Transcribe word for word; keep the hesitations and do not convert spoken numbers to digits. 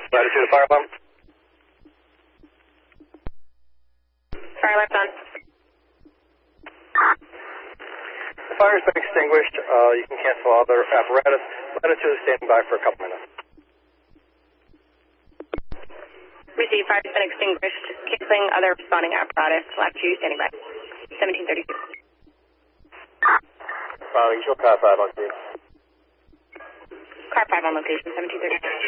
Latitude of fire alarm. Fire alarm's on. The fire's been extinguished. Uh, you can cancel all other apparatus. Latitude is standing by for a couple minutes. Receive, fire's been extinguished. Canceling other responding apparatus. Latitude standing by. seventeen thirty-two. Filing, show car five on screen. Car five on location, seventeen thirty-two.